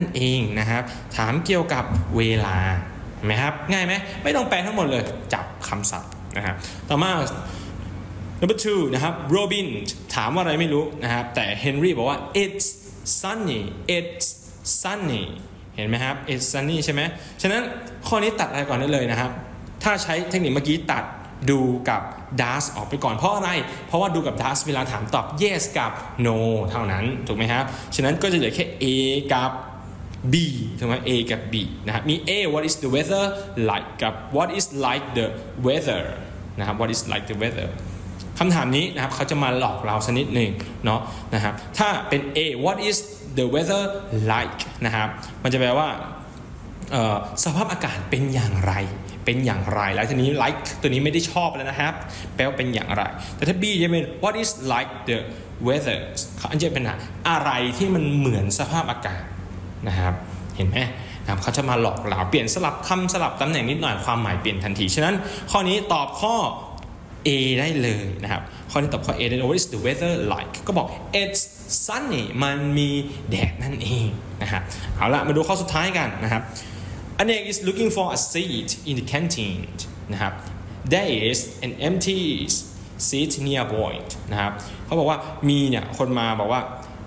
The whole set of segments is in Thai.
เองนะครับถามเกี่ยวกับเวลาเห็นไหมครับง่ายไหมไม่ต้องแปลทั้งหมดเลยจับคำศัพท์นะครับต่อมา number two นะครับโรบินถามว่าอะไรไม่รู้นะครับแต่เฮนรี่บอกว่า it's sunny it's sunny เห็นไหมครับ it's sunny ใช่ไหมฉะนั้นข้อนี้ตัดอะไรก่อนได้เลยนะครับถ้าใช้เทคนิคเมื่อกี้ตัดดูกับ does ออกไปก่อนเพราะอะไรเพราะว่าดูกับ does เวลาถามตอบ yes กับ no เท่านั้นถูกไหมครับฉะนั้นก็จะเหลือแค่ A กับ B ถูกไหม A กับ B นะครับมี A what is the weather like กับ what is like the weather นะครับ what is like the weather คำถามนี้นะครับเขาจะมาหลอกเราสักนิดหนึ่งเนาะนะครับถ้าเป็น A what is the weather like นะครับมันจะแปลว่าสภาพอากาศเป็นอย่างไรเป็นอย่างไรแล้วทีนี้ like ตัวนี้ไม่ได้ชอบแล้วนะครับแปลว่าเป็นอย่างไรแต่ถ้า B จะเป็น what is like the weather อันจะเป็นอะไรที่มันเหมือนสภาพอากาศนะครับเห็นไหมนะครับเขาจะมาหลอกเราเปลี่ยนสลับคำสลับตำแหน่งนิดหน่อยความหมายเปลี่ยนทันทีฉะนั้นข้อนี้ตอบข้อ A ได้เลยนะครับข้อนี้ตอบข้อ A ได้เลย What is the weather like ก็บอก it's sunny มันมีแดดนั่นเองนะครับเอาละมาดูข้อสุดท้ายกันนะครับAnek is looking for a seat in the canteen นะครับ There is an empty seat nearby นะครับเขาบอกว่ามีเนี่ยคนมาบอกว่า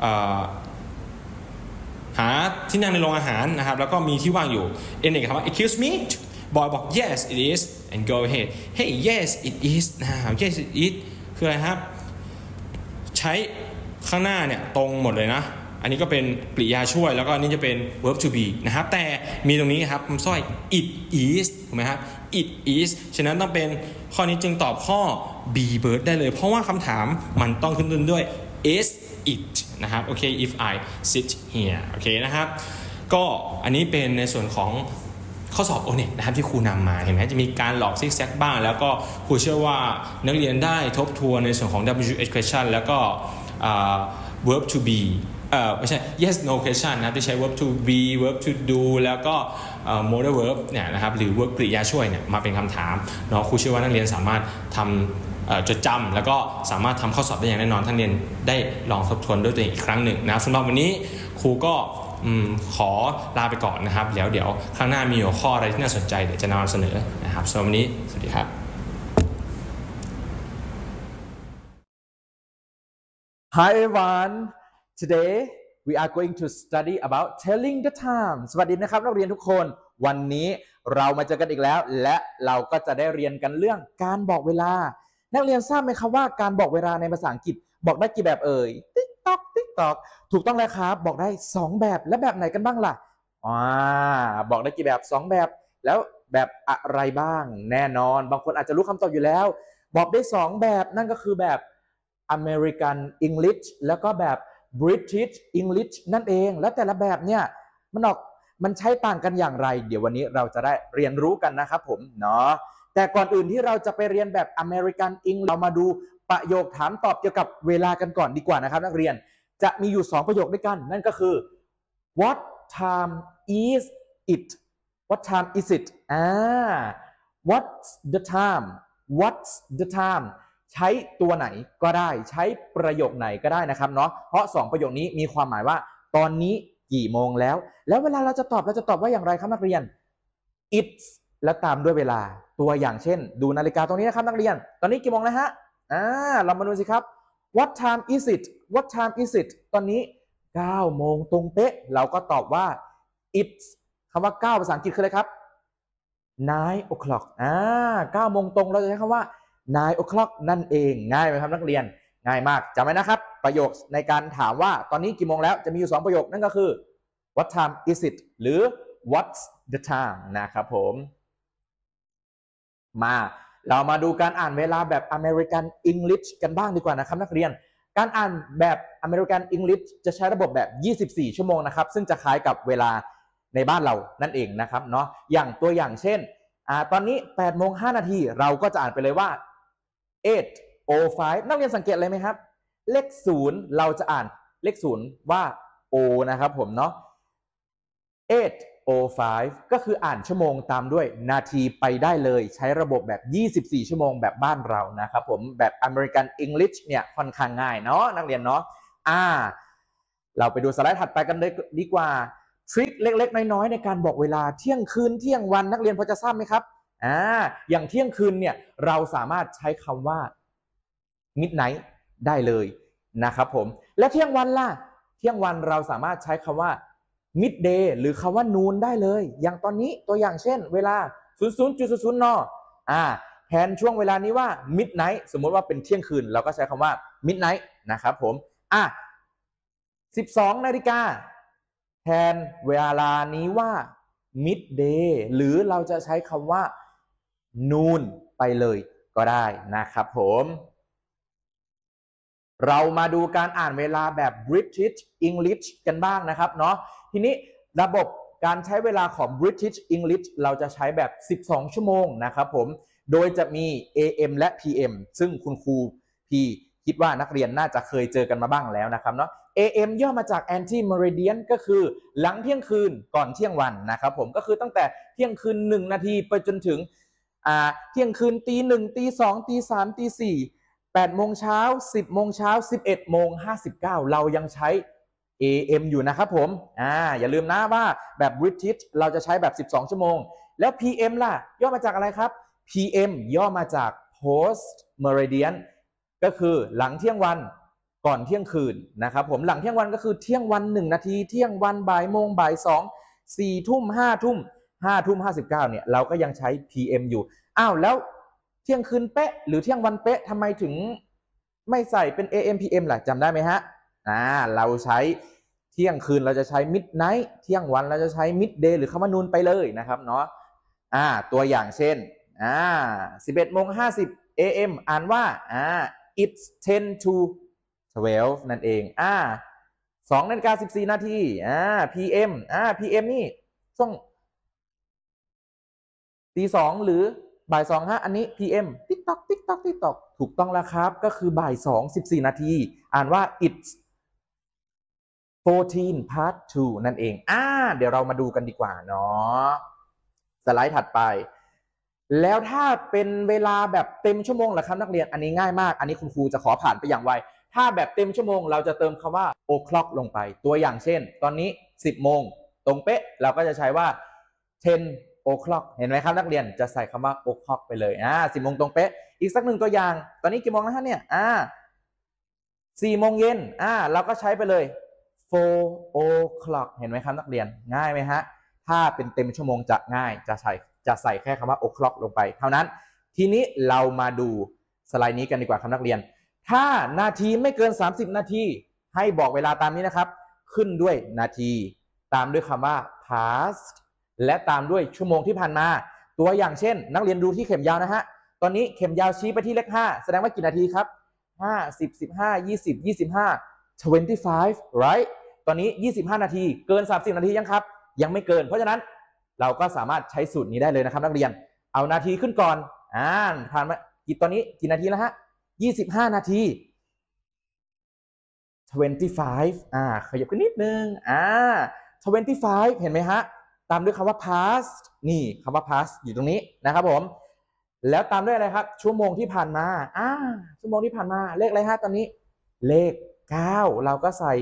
หาที่นั่งในโรงอาหารนะครับแล้วก็มีที่ว่างอยู่เอ็นเอกถามว่า excuse me บอยบอก yes it is and go ahead hey yes it is นะครับ yes it is คืออะไรครับใช้ข้างหน้าเนี่ยตรงหมดเลยนะอันนี้ก็เป็นกริยาช่วยแล้วก็อันนี้จะเป็น verb to be นะครับแต่มีตรงนี้ครับคำสร้อย it is ถูกไหมครับ it is ฉะนั้นต้องเป็นข้อนี้จึงตอบข้อ B bird ได้เลยเพราะว่าคำถามมันต้องขึ้นต้นด้วย is it นะครับโอเค if I sit here โอเคนะครับก็อันนี้เป็นในส่วนของข้อสอบ O-NET นะครับที่ครูนำมาเห็นไหมจะมีการหลอกซิกแซกบ้างแล้วก็ครูเชื่อว่านักเรียนได้ทบทวนในส่วนของ WH question แล้วก็verb to beไม่ใช่ yes no question นะครับที่ใช้ verb to be verb to do แล้วก็modal verb เนี่ยนะครับหรือ verb กริยาช่วยเนี่ยมาเป็นคำถามเนาะครูเชื่อว่านักเรียนสามารถทำจดจำแล้วก็สามารถทำข้อสอบได้อย่างแน่นอนท่านเรียนได้ลองทบทวนด้วยตัวเองอีกครั้งหนึ่งนะสำหรับวันนี้ครูก็ขอลาไปก่อนนะครับเดี๋ยวครั้งหน้ามีหัวข้ออะไรที่น่าสนใจเดี๋ยวจะนำเสนอนะครับสำหรับวันนี้สวัสดีครับ Hi everyone today we are going to study about telling the time สวัสดีนะครับนักเรียนทุกคนวันนี้เรามาเจอกันอีกแล้วและเราก็จะได้เรียนกันเรื่องการบอกเวลานักเรียนทราบไหมครับว่าการบอกเวลาในภาษาอังกฤษบอกได้กี่แบบเอ่ย TikTok TikTok ถูกต้องแล้วครับบอกได้2แบบและแบบไหนกันบ้างล่ะบอกได้กี่แบบ2แบบแล้วแบบอะไรบ้างแน่นอนบางคนอาจจะรู้คำตอบอยู่แล้วบอกได้2แบบนั่นก็คือแบบ American English แล้วก็แบบ British English นั่นเองแล้วแต่ละแบบเนี่ยมันใช้ต่างกันอย่างไรเดี๋ยววันนี้เราจะได้เรียนรู้กันนะครับผมเนาะแต่ก่อนอื่นที่เราจะไปเรียนแบบ American English เรามาดูประโยคถามตอบเกี่ยวกับเวลากันก่อนดีกว่านะครับนักเรียนจะมีอยู่2ประโยคด้วยกันนั่นก็คือ What time is it What time is it What's the time What's the time ใช้ตัวไหนก็ได้ใช้ประโยคไหนก็ได้นะครับเนาะเพราะ2ประโยคนี้มีความหมายว่าตอนนี้กี่โมงแล้วเวลาเราจะตอบว่าอย่างไรครับนักเรียน it's แล้วตามด้วยเวลาตัวอย่างเช่นดูนาฬิกาตรงนี้นะครับนักเรียนตอนนี้กี่โมงแล้วฮะเรามาดูสิครับ What time is it What time is it ตอนนี้9โมงตรงเป๊ะเราก็ตอบว่า it's คำว่า9ภาษาอังกฤษคืออะไรครับ9 o'clock 9โมงตรงเราจะใช้คำว่า9 o'clock นั่นเองง่ายไหมครับนักเรียนง่ายมากจำไว้นะครับประโยคในการถามว่าตอนนี้กี่โมงแล้วจะมีอยู่2ประโยคนั่นก็คือ What time is it หรือ What's the time นะครับผมเรามาดูการอ่านเวลาแบบ American English กันบ้างดีกว่านะครับนักเรียนการอ่านแบบ American English จะใช้ระบบแบบ24ชั่วโมงนะครับซึ่งจะคล้ายกับเวลาในบ้านเรานั่นเองนะครับเนาะอย่างตัวอย่างเช่นตอนนี้8โมง5นาทีเราก็จะอ่านไปเลยว่า8:05นักเรียนสังเกตอะไรไหมครับเลข0เราจะอ่านเลข0ว่า O นะครับผมเนาะ8:05ก็คืออ่านชั่วโมงตามด้วยนาทีไปได้เลยใช้ระบบแบบ24ชั่วโมงแบบบ้านเรานะครับผมแบบ American English เนี่ยค่อนข้างง่ายเนาะนักเรียนเนาะเราไปดูสไลด์ถัดไปกันเลยดีกว่าทริคเล็กๆน้อยๆในการบอกเวลาเที่ยงคืนเที่ยงวันนักเรียนพอจะทราบไหมครับอย่างเที่ยงคืนเนี่ยเราสามารถใช้คำว่า midnight ได้เลยนะครับผมและเที่ยงวันล่ะเที่ยงวันเราสามารถใช้คำว่า midday หรือคำว่า noon ได้เลยอย่างตอนนี้ตัวอย่างเช่นเวลา 00.00 นแทนช่วงเวลานี้ว่า midnight สมมติว่าเป็นเที่ยงคืนเราก็ใช้คำว่า midnight นะครับผม12 นาฬิกาแทนเวลานี้ว่า midday หรือเราจะใช้คำว่า noon ไปเลยก็ได้นะครับผมเรามาดูการอ่านเวลาแบบ British English กันบ้างนะครับเนาะทีนี้ระบบการใช้เวลาของ British English เราจะใช้แบบ12 ชั่วโมงนะครับผมโดยจะมี AM และ PM ซึ่งคุณครูพีคิดว่านักเรียนน่าจะเคยเจอกันมาบ้างแล้วนะครับเนาะ AM ย่อมาจาก Anti Meridian ก็คือหลังเที่ยงคืนก่อนเที่ยงวันนะครับผมก็คือตั้งแต่เที่ยงคืน1 นาทีไปจนถึงเที่ยงคืนตี 1 ตี 2 ตี 3 ตี 4 8 โมงเช้า 10 โมงเช้า 11 โมง 59เรายังใช้ AM อยู่นะครับผมอย่าลืมนะว่าแบบ British เราจะใช้แบบ12 ชั่วโมงแล้ว PM ล่ะย่อมาจากอะไรครับ PM ย่อมาจาก Post Meridian ก็คือหลังเที่ยงวันก่อนเที่ยงคืนนะครับผมหลังเที่ยงวันก็คือเที่ยงวัน1 นาทีเที่ยงวันบ่ายโมงบ่าย2 4 ทุ่ม 5 ทุ่ม 5 ทุ่ม 59เนี่ยเราก็ยังใช้ PM อยู่แล้วเที่ยงคืนเป๊ะหรือเที่ยงวันเป๊ะทำไมถึงไม่ใส่เป็น AM PM ล่ะจำได้ไหมฮะเราใช้เที่ยงคืนเราจะใช้ midnight เที่ยงวันเราจะใช้ midday หรือคำว่านูนไปเลยนะครับเนาะตัวอย่างเช่น11 โมง 50 AM อ่านว่าit's 10 to 12นั่นเอง2 นาฬิกา 14 นาที PM PM นี่ช่วงตี 2หรือบ่าย 2ฮะอันนี้ PM ติ๊กต๊อกติ๊กต๊อกติ๊กต๊อกถูกต้องแล้วครับก็คือบ่าย 2 14 นาทีอ่านว่า it's 14 part 2นั่นเองเดี๋ยวเรามาดูกันดีกว่าเนาะสไลด์ถัดไปแล้วถ้าเป็นเวลาแบบเต็มชั่วโมงล่ะครับนักเรียนอันนี้ง่ายมากอันนี้คุณครูจะขอผ่านไปอย่างไวถ้าแบบเต็มชั่วโมงเราจะเติมคำว่า o'clock ลงไปตัวอย่างเช่นตอนนี้ 10 โมงตรงเป๊ะเราก็จะใช้ว่า 10 o'clock เห็นไหมครับนักเรียนจะใส่คำว่า o'clock ไปเลย10 โมงตรงเป๊ะอีกสักหนึ่งตัวอย่างตอนนี้กี่โมงแล้วฮะเนี่ย4 โมงเย็นเราก็ใช้ไปเลย 4 o'clock เห็นไหมครับนักเรียนง่ายไหมฮะถ้าเป็นเต็มชั่วโมงจะง่ายจะใส่แค่คำว่า o'clock ลงไปเท่านั้นทีนี้เรามาดูสไลด์นี้กันดีกว่าครับนักเรียนถ้านาทีไม่เกิน30 นาทีให้บอกเวลาตามนี้นะครับขึ้นด้วยนาทีตามด้วยคำว่า past และตามด้วยชั่วโมงที่ผ่านมาตัวอย่างเช่นนักเรียนดูที่เข็มยาวนะฮะตอนนี้เข็มยาวชี้ไปที่เลข5แสดงว่ากี่นาทีครับ5 10 15 20 25 25 right ตอนนี้25 นาทีเกิน30 นาทียังครับยังไม่เกินเพราะฉะนั้นเราก็สามารถใช้สูตรนี้ได้เลยนะครับนักเรียนเอานาทีขึ้นก่อนผ่านมาตอนนี้กี่นาทีแล้วฮะ25 นาที25ขยับขึ้นนิดนึง25เห็นไหมฮะตามด้วยคำว่า past นี่คำว่า past อยู่ตรงนี้นะครับผมแล้วตามด้วยอะไรครับชั่วโมงที่ผ่านมาชั่วโมงที่ผ่านมาเลขอะไรฮะตอนนี้เลข9เราก็ใส่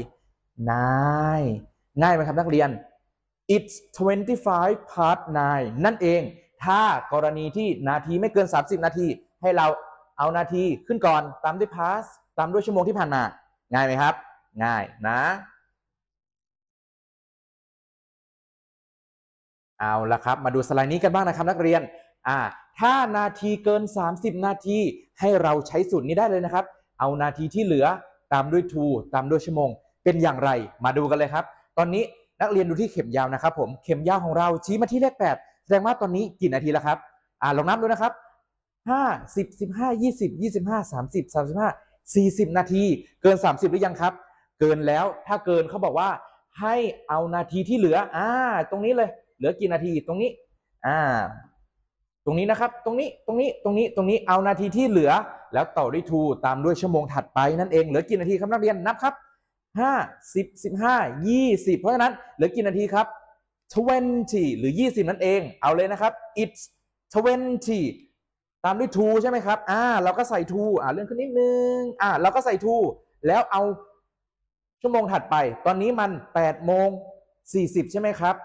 9ง่ายไหมครับนักเรียน it's 25 past 9นั่นเองถ้ากรณีที่นาทีไม่เกิน30 นาทีให้เราเอานาทีขึ้นก่อนตามด้วย past ตามด้วยชั่วโมงที่ผ่านมาง่ายไหมครับง่ายนะเอาละครับมาดูสไลด์นี้กันบ้างนะครับนักเรียนถ้านาทีเกิน30 นาทีให้เราใช้สูตรนี้ได้เลยนะครับเอานาทีที่เหลือตามด้วย to ตามด้วยชั่วโมงเป็นอย่างไรมาดูกันเลยครับตอนนี้นักเรียนดูที่เข็มยาวนะครับผมเข็มยาวของเราชี้มาที่เลข8แสดงว่าตอนนี้กี่นาทีแล้วครับลองนับดูนะครับ5 10 15 20 25 30 35 40 นาทีเกิน30หรือยังครับเกินแล้วถ้าเกินเขาบอกว่าให้เอานาทีที่เหลือตรงนี้เลยเหลือกี่นาทีตรงนี้ตรงนี้นะครับตรงนี้เอานาทีที่เหลือแล้วต่อด้วย to ตามด้วยชั่วโมงถัดไปนั่นเองเหลือกี่นาทีครับนักเรียนนับครับ5 10 15 20เพราะฉะนั้นเหลือกี่นาทีครับ20หรือ20นั่นเองเอาเลยนะครับ it's 20ตามด้วย to ใช่ไหมครับเราก็ใส่ to เลื่อนขึ้นนิดนึงเราก็ใส่ to แล้วเอาชั่วโมงถัดไปตอนนี้มัน8 โมง 40 ใช่ไหมครับ